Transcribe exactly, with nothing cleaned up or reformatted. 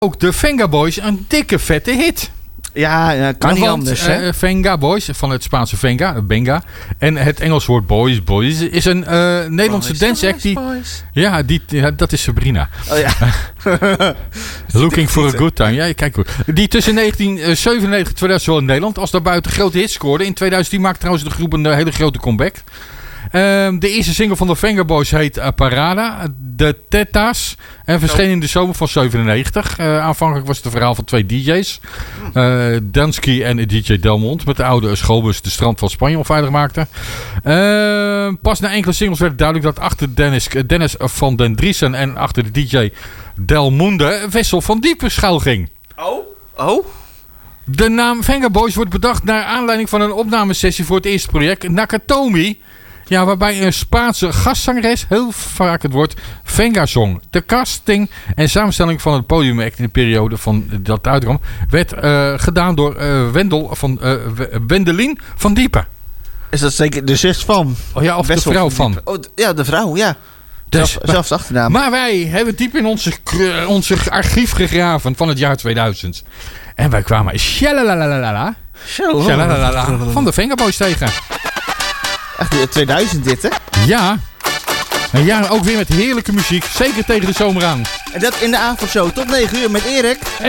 ook de Venga Boys een dikke vette hit. Ja, ja kan Want, niet anders. Hè? Uh, Venga Boys, van het Spaanse Venga, Benga. En het Engels woord boys, boys, is een uh, Nederlandse dance act die... Ja, die, ja, dat is Sabrina. Oh ja. Looking for a good time. Ja, kijk goed. Die tussen negentien zevenennegentig en tweeduizend zowel in Nederland als daarbuiten grote hits scoorde. In tweeduizend tien maakte trouwens de groep een uh, hele grote comeback. Uh, de eerste single van de Venga Boys heet uh, Parada, de Tetas. En verscheen in de zomer van zevenennegentig. Uh, aanvankelijk was het een verhaal van twee D J's. Uh, Dansky en D J Delmont. Met de oude schoolbus de strand van Spanje onveilig maakten. Uh, pas na enkele singles werd duidelijk dat achter Dennis, Dennis van den Driessen en achter de D J Delmonde Wessel van Diepen schuil ging. Oh? Oh? De naam Venga Boys wordt bedacht naar aanleiding van een opnamesessie voor het eerste project Nakatomi. Ja, waarbij een Spaanse gastzangeres heel vaak het woord Venga zong. De casting en samenstelling van het podiumact in de periode van dat uitkwam werd uh, gedaan door uh, Wendel van uh, Wendelin van Diepen. Is dat zeker de zus van? Oh ja, of Wessel de vrouw van. van. Oh, ja, de vrouw, ja. Dus, Zelf, zelfs achternaam. Maar wij hebben diep in onze, onze archief gegraven van het jaar tweeduizend. En wij kwamen shalalalala, shalalalala, van de Venga Boys tegen. Echt tweeduizend dit, hè? Ja. Een jaar ook weer met heerlijke muziek. Zeker tegen de zomer aan. En dat in de avondshow tot negen uur met Erik.